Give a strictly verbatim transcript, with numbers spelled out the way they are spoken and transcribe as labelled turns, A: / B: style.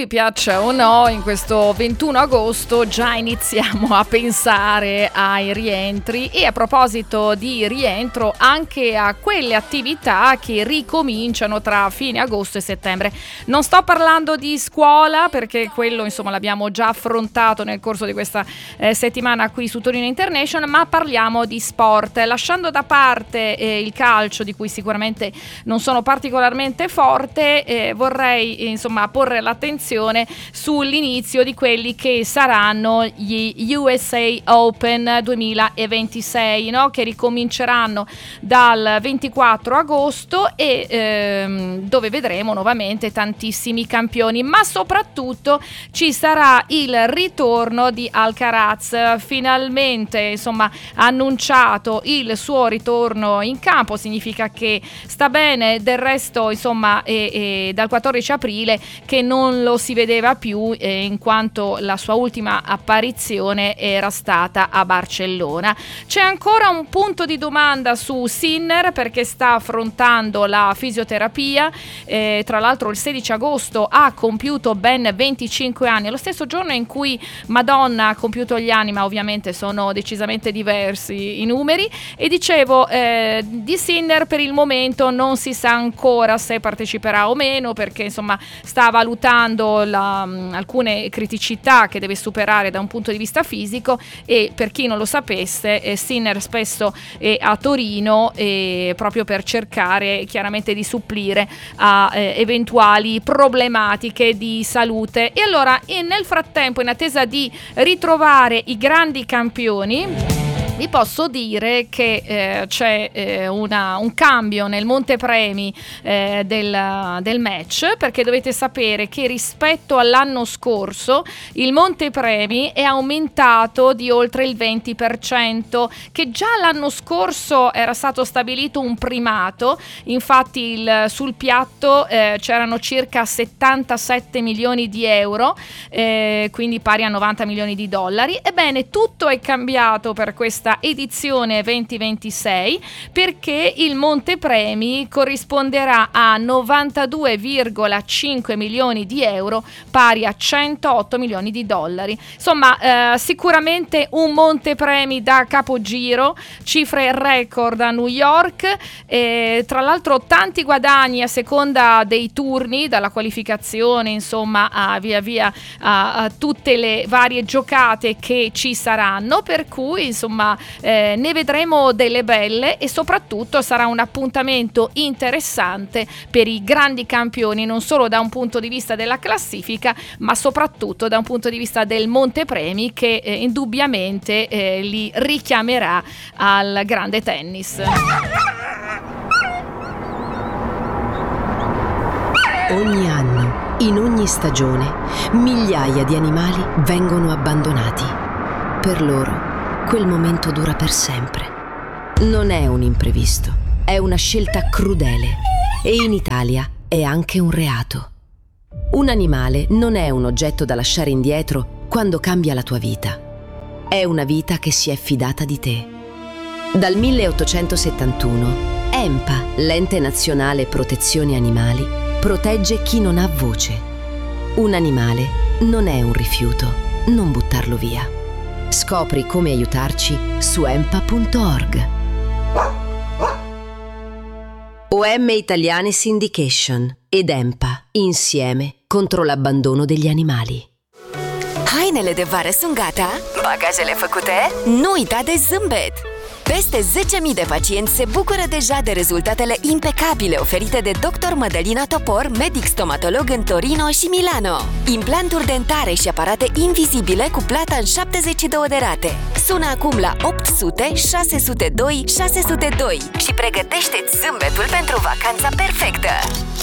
A: vi piaccia o no, in questo ventuno agosto già iniziamo a pensare ai rientri, e a proposito di rientro anche a quelle attività che ricominciano tra fine agosto e settembre. Non sto parlando di scuola, perché quello insomma l'abbiamo già affrontato nel corso di questa eh, settimana qui su Torino International, ma parliamo di sport, lasciando da parte eh, il calcio, di cui sicuramente non sono particolarmente forte. eh, vorrei insomma porre l'attenzione sull'inizio di quelli che saranno gli U S A Open duemilaventisei, no? Che ricominceranno dal ventiquattro agosto e ehm, dove vedremo nuovamente tantissimi campioni, ma soprattutto ci sarà il ritorno di Alcaraz. Finalmente insomma ha annunciato il suo ritorno in campo, significa che sta bene. Del resto insomma è, è dal quattordici aprile che non lo si vedeva più, eh, in quanto la sua ultima apparizione era stata a Barcellona. C'è ancora un punto di domanda su Sinner, perché sta affrontando la fisioterapia. Eh, tra l'altro il sedici agosto ha compiuto ben venticinque anni, lo stesso giorno in cui Madonna ha compiuto gli anni, ma ovviamente sono decisamente diversi i numeri. E dicevo, eh, di Sinner per il momento non si sa ancora se parteciperà o meno, perché insomma sta valutando la, mh, alcune criticità che deve superare da un punto di vista fisico. E per chi non lo sapesse, eh, Sinner spesso è a Torino eh, proprio per cercare chiaramente di supplire a eh, eventuali problematiche di salute. E allora e nel frattempo, in attesa di ritrovare i grandi campioni, vi posso dire che eh, c'è eh, una, un cambio nel montepremi eh, del, del match, perché dovete sapere che rispetto all'anno scorso il montepremi è aumentato di oltre il venti per cento, che già l'anno scorso era stato stabilito un primato. Infatti il, sul piatto eh, c'erano circa settantasette milioni di euro, eh, quindi pari a novanta milioni di dollari. Ebbene, tutto è cambiato per questa edizione venti ventisei, perché il montepremi corrisponderà a novantadue virgola cinque milioni di euro, pari a centootto milioni di dollari. Insomma, eh, sicuramente un montepremi da capogiro, cifre record a New York, eh, tra l'altro tanti guadagni a seconda dei turni, dalla qualificazione insomma a via via a, a tutte le varie giocate che ci saranno, per cui insomma Eh, ne vedremo delle belle, e soprattutto sarà un appuntamento interessante per i grandi campioni, non solo da un punto di vista della classifica, ma soprattutto da un punto di vista del montepremi, che eh, indubbiamente eh, li richiamerà al grande tennis.
B: Ogni anno, in ogni stagione, migliaia di animali vengono abbandonati. Per loro quel momento dura per sempre. Non è un imprevisto, è una scelta crudele, e in Italia è anche un reato. Un animale non è un oggetto da lasciare indietro quando cambia la tua vita. È una vita che si è fidata di te. Dal milleottocentosettantuno, EMPA, l'Ente Nazionale Protezione Animali, protegge chi non ha voce. Un animale non è un rifiuto, non buttarlo via. Scopri come aiutarci su empa punto org. O M Italiane Syndication ed EMPA, insieme contro l'abbandono degli animali.
C: Hainele de vară sunt gata? Bagajele făcute? Nu uita de zâmbet! Peste zece mii de pacienți se bucură deja de rezultatele impecabile oferite de doctor Mădălina Topor, medic stomatolog în Torino și Milano. Implanturi dentare și aparate invizibile cu plata în șaptezeci și două de rate. Sună acum la opt sute șase zero doi șase zero doi și pregătește-ți zâmbetul pentru vacanța perfectă!